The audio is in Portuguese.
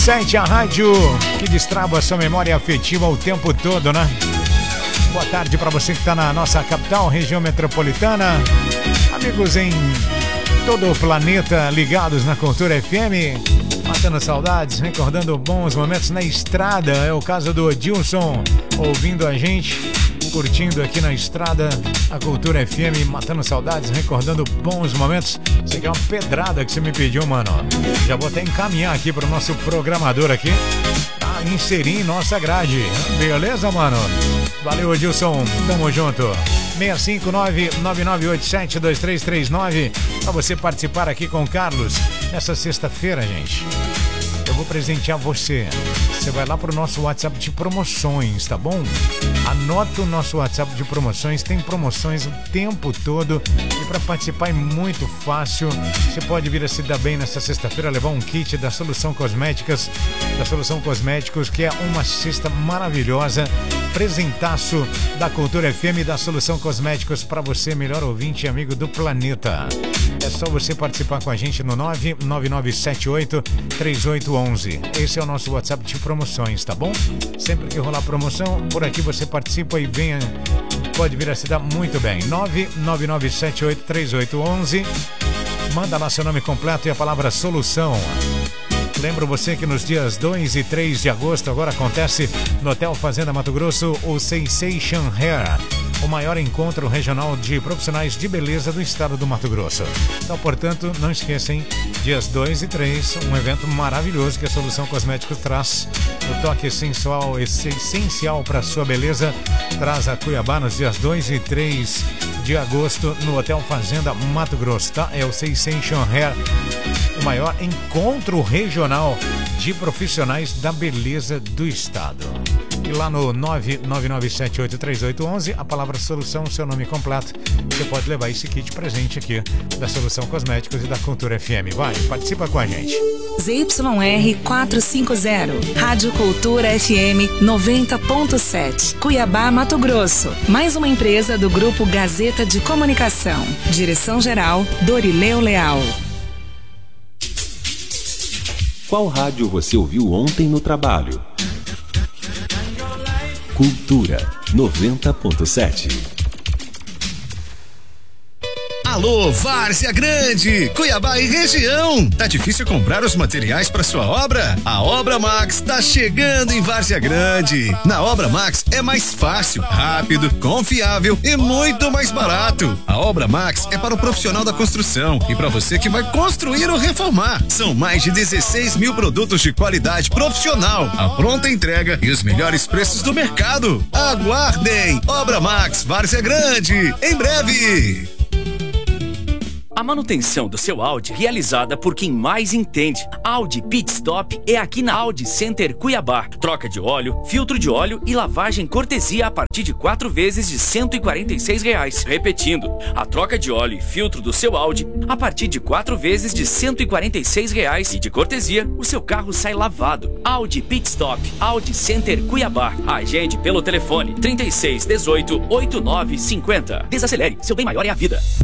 90.7, a rádio que destrava a sua memória afetiva o tempo todo, né? Boa tarde para você que está na nossa capital, região metropolitana. Amigos em todo o planeta ligados na Cultura FM, matando saudades, recordando bons momentos na estrada. É o caso do Edilson ouvindo a gente, curtindo aqui na estrada a Cultura FM, matando saudades, recordando bons momentos. Isso aqui é uma pedrada que você me pediu, mano. Já vou até encaminhar aqui para o nosso programador aqui, pra inserir em nossa grade. Beleza, mano? Valeu, Edilson. Tamo junto. 659-9987-2339 para você participar aqui com o Carlos. Nessa sexta-feira, gente, eu vou presentear você. Você vai lá pro nosso WhatsApp de promoções, tá bom? Anota o nosso WhatsApp de promoções, tem promoções o tempo todo e para participar é muito fácil. Você pode vir a se dar bem nessa sexta-feira, levar um kit da Solução Cosméticos, que é uma cesta maravilhosa, presentaço da Cultura FM e da Solução Cosméticos para você, melhor ouvinte e amigo do planeta. É só você participar com a gente no 99978-3811. Esse é o nosso WhatsApp de promoções, tá bom? Sempre que rolar promoção, por aqui você participa e venha, pode vir a se dar muito bem. 99978-3811. Manda lá seu nome completo e a palavra solução. Lembro você que nos dias 2 e 3 de agosto agora acontece no Hotel Fazenda Mato Grosso o Sensation Hair, o maior encontro regional de profissionais de beleza do estado do Mato Grosso. Então, portanto, não esqueçam, dias 2 e 3, um evento maravilhoso que a Solução Cosméticos traz. O toque sensual, essencial para sua beleza, traz a Cuiabá nos dias 2 e 3 de agosto no Hotel Fazenda Mato Grosso, tá? É o Sensation Hair, o maior encontro regional de profissionais da beleza do estado. E lá no 999783811, a palavra solução, seu nome completo, você pode levar esse kit presente aqui da Solução Cosméticos e da Cultura FM. Vai, participa com a gente. ZYR 450, Rádio Cultura FM 90.7, Cuiabá, Mato Grosso. Mais uma empresa do Grupo Gazeta de Comunicação. Direção-geral, Dorileu Leal. Qual rádio você ouviu ontem no trabalho? Cultura 90.7. Alô, Várzea Grande, Cuiabá e região. Tá difícil comprar os materiais para sua obra? A Obra Max tá chegando em Várzea Grande. Na Obra Max é mais fácil, rápido, confiável e muito mais barato. A Obra Max é para o profissional da construção e para você que vai construir ou reformar. São mais de 16 mil produtos de qualidade profissional, a pronta entrega e os melhores preços do mercado. Aguardem! Obra Max, Várzea Grande, em breve! A manutenção do seu Audi realizada por quem mais entende. Audi Pit Stop é aqui na Audi Center Cuiabá. Troca de óleo, filtro de óleo e lavagem cortesia a partir de 4 vezes de R$ 146. Repetindo, a troca de óleo e filtro do seu Audi a partir de 4 vezes de R$ 146 e de cortesia, o seu carro sai lavado. Audi Pit Stop, Audi Center Cuiabá. Agende pelo telefone 3618-8950. Desacelere, seu bem maior é a vida.